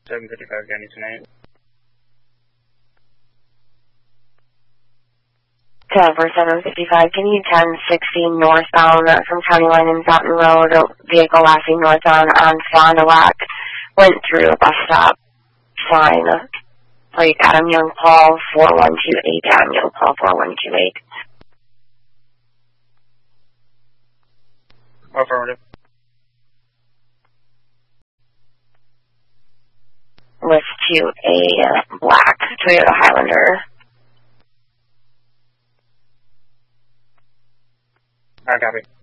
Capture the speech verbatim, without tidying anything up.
seven fifty-five County tonight. Cover seven fifty-five, can you ten sixty northbound from County Line and Fountain Road, a vehicle lasting northbound on Fond du Lac, went through a bus stop sign, plate Adam Young Paul four one two eight, Adam Young Paul four one two eight. Affirmative. List to a black Toyota Highlander. I copy.